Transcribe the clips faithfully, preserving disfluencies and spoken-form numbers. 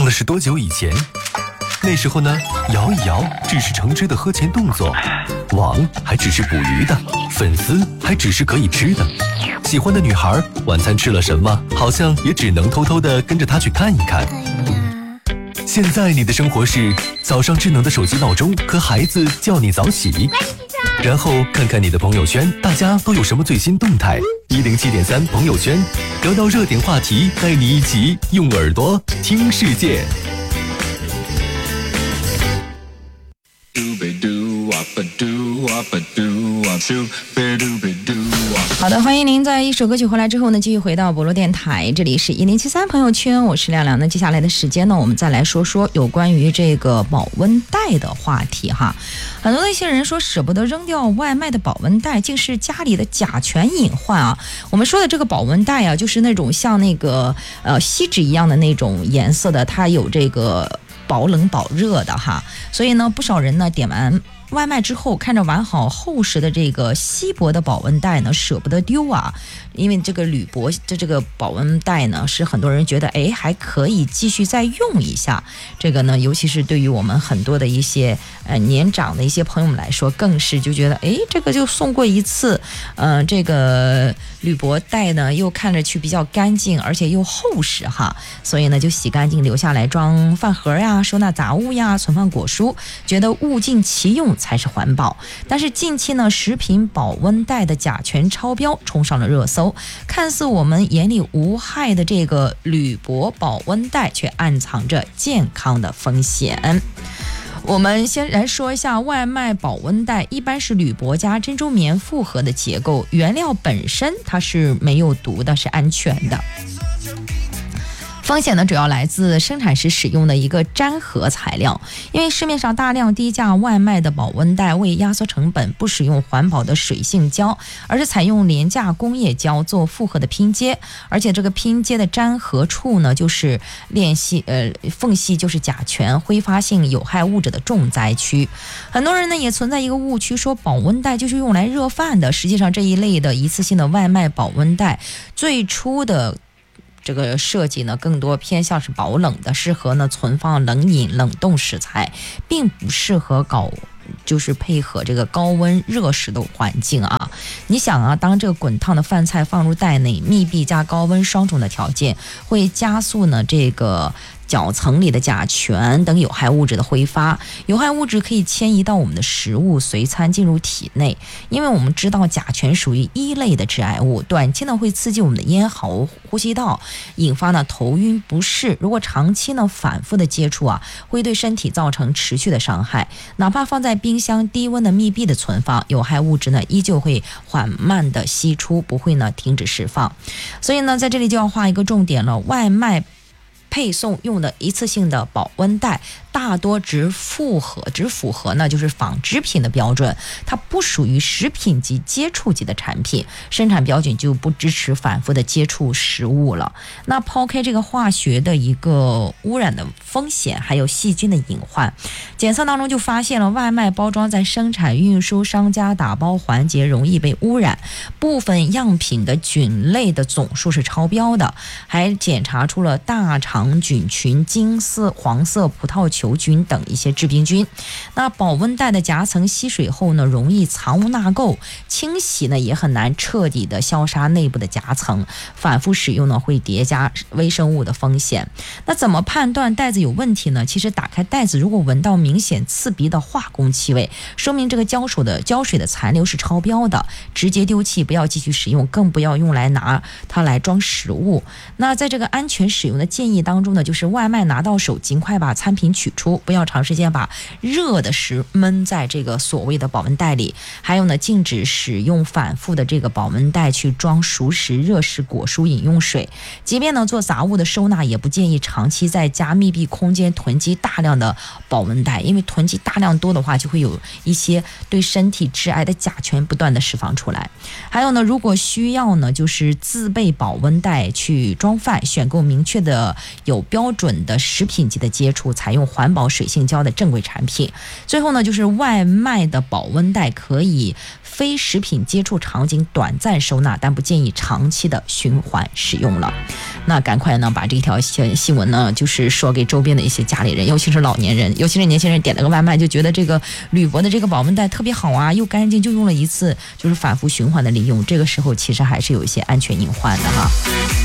忘了是多久以前？那时候呢，摇一摇只是橙汁的喝前动作，网还只是捕鱼的，粉丝还只是可以吃的。喜欢的女孩晚餐吃了什么，好像也只能偷偷的跟着她去看一看。现在你的生活是早上智能的手机闹钟和孩子叫你早起，然后看看你的朋友圈，大家都有什么最新动态。一零七点三朋友圈，聊聊热点话题，带你一起用耳朵听世界。 好的，欢迎您在一首歌曲回来之后呢，继续回到博罗电台，这里是一零七三朋友圈，我是亮亮。那接下来的时间呢，我们再来说说有关于这个保温袋的话题哈。很多的一些人说舍不得扔掉外卖的保温袋，竟是家里的甲醛隐患啊。我们说的这个保温袋啊，就是那种像那个呃锡纸一样的那种颜色的，它有这个保冷保热的哈。所以呢，不少人呢点完外卖之后，看着完好厚实的这个锡箔的保温袋呢，舍不得丢啊。因为这个铝箔的这个保温袋呢，是很多人觉得哎还可以继续再用一下。这个呢，尤其是对于我们很多的一些呃年长的一些朋友们来说，更是就觉得哎这个就送过一次，呃这个铝箔袋呢又看着去比较干净，而且又厚实哈，所以呢就洗干净留下来装饭盒呀、收纳杂物呀、存放果蔬，觉得物尽其用才是环保。但是近期呢，食品保温袋的甲醛超标冲上了热搜，看似我们眼里无害的这个铝箔保温袋，却暗藏着健康的风险。我们先来说一下外卖保温袋，一般是铝箔加珍珠棉复合的结构，原料本身它是没有毒的，是安全的。风险呢，主要来自生产时使用的一个粘合材料，因为市面上大量低价外卖的保温袋为压缩成本，不使用环保的水性胶，而是采用廉价工业胶做复合的拼接，而且这个拼接的粘合处呢，就是裂隙呃缝隙就是甲醛、挥发性有害物质的重灾区。很多人呢也存在一个误区，说保温袋就是用来热饭的，实际上这一类的一次性的外卖保温袋，最初的这个设计呢，更多偏向是保冷的，适合呢存放冷饮、冷冻食材，并不适合搞就是配合这个高温热食的环境啊。你想啊，当这个滚烫的饭菜放入袋内，密闭加高温双重的条件，会加速呢这个角层里的甲醛等有害物质的挥发，有害物质可以迁移到我们的食物随餐进入体内。因为我们知道甲醛属于一类的致癌物，短期呢会刺激我们的咽喉、呼吸道，引发呢头晕不适。如果长期呢反复的接触啊，会对身体造成持续的伤害。哪怕放在冰箱低温的密闭的存放，有害物质呢依旧会缓慢的析出，不会呢停止释放。所以呢，在这里就要画一个重点了，外卖配送用的一次性的保温袋大多只符合只符合呢就是纺织品的标准，它不属于食品级接触级的产品，生产标准就不支持反复的接触食物了。那抛开这个化学的一个污染的风险，还有细菌的隐患，检测当中就发现了外卖包装在生产、运输、商家打包环节容易被污染，部分样品的菌类的总数是超标的，还检查出了大肠菌群、金丝黄色葡萄球菌等一些致病菌。那保温袋的夹层吸水后呢，容易藏污纳垢，清洗呢也很难彻底的消杀内部的夹层，反复使用呢会叠加微生物的风险。那怎么判断袋子有问题呢？其实打开袋子，如果闻到明显刺鼻的化工气味，说明这个胶水的胶水的残留是超标的，直接丢弃，不要继续使用，更不要用来拿它来装食物。那在这个安全使用的建议当中呢，就是外卖拿到手，尽快把餐品取出，不要长时间把热的食闷在这个所谓的保温袋里。还有呢，禁止使用反复的这个保温袋去装熟食、热食、果蔬、饮用水。即便呢做杂物的收纳，也不建议长期在家密闭空间囤积大量的保温袋，因为囤积大量多的话，就会有一些对身体致癌的甲醛不断的释放出来。还有呢，如果需要呢，就是自备保温袋去装饭，选购明确的有标准的食品级的接触，采用环保水性胶的正规产品。最后呢，就是外卖的保温袋可以非食品接触场景短暂收纳，但不建议长期的循环使用了。那赶快呢把这条新闻呢就是说给周边的一些家里人，尤其是老年人，尤其是年轻人点了个外卖就觉得这个铝箔的这个保温袋特别好啊，又干净，就用了一次，就是反复循环的利用，这个时候其实还是有一些安全隐患的哈。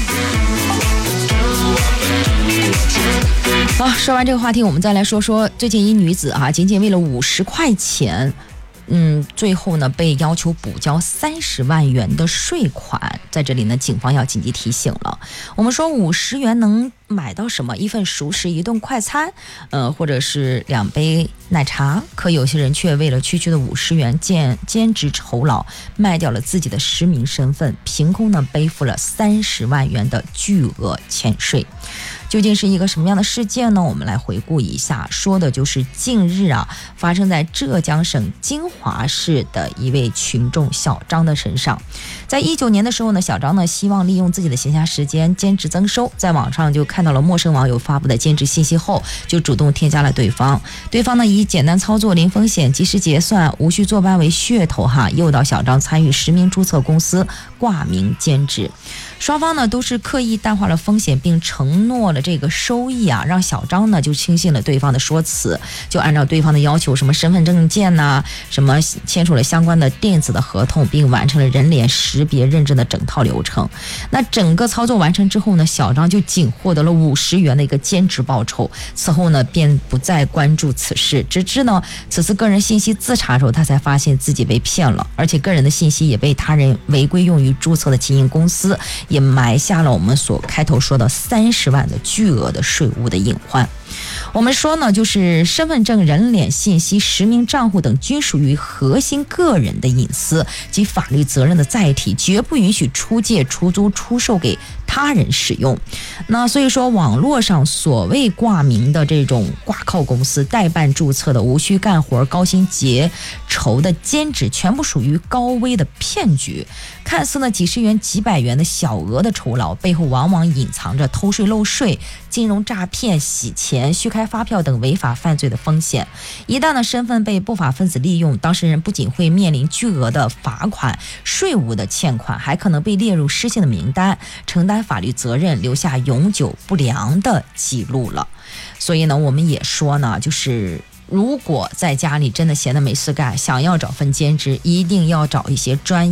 好，说完这个话题，我们再来说说最近一女子啊，仅仅为了五十块钱。嗯，最后呢被要求补交三十万元的税款，在这里呢，警方要紧急提醒了。我们说五十元能买到什么？一份熟食，一顿快餐，呃，或者是两杯奶茶。可有些人却为了区区的五十元兼兼职酬劳，卖掉了自己的实名身份，凭空呢背负了三十万元的巨额欠税。究竟是一个什么样的事件呢？我们来回顾一下，说的就是近日啊，发生在浙江省金华市的一位群众小张的身上。在一九年的时候呢，小张呢希望利用自己的闲暇时间兼职增收，在网上就看到了陌生网友发布的兼职信息后，就主动添加了对方。对方呢以简单操作、零风险、及时结算、无需坐班为噱头哈，诱导小张参与实名注册公司挂名兼职。双方呢都是刻意淡化了风险，并承诺了这个收益啊，让小张呢就轻信了对方的说辞，就按照对方的要求，什么身份证件呐、啊，什么签署了相关的电子的合同，并完成了人脸识别认证的整套流程。那整个操作完成之后呢，小张就仅获得了五十元的一个兼职报酬，此后呢便不再关注此事，直至呢此次个人信息自查的时候，他才发现自己被骗了，而且个人的信息也被他人违规用于注册的经营公司，也埋下了我们所开头说的三十万的巨额的税务的隐患。我们说呢，就是身份证、人脸信息、实名账户等均属于核心个人的隐私及法律责任的载体，绝不允许出借、出租、出售给他人使用。那所以说，网络上所谓挂名的这种挂靠公司、代办注册的无需干活、高薪结酬的兼职，全部属于高危的骗局。看似呢几十元、几百元的小额的酬劳，背后往往隐藏着偷税漏税、金融诈骗、洗钱、虚开发票等违法犯罪的风险。一旦呢身份被不法分子利用，当事人不仅会面临巨额的罚款、税务的欠款，还可能被列入失信的名单，承担法律责任，留下永久不良的记录了。所以呢，我们也说呢，就是如果在家里真的闲得没事干，想要找份兼职，一定要找一些专业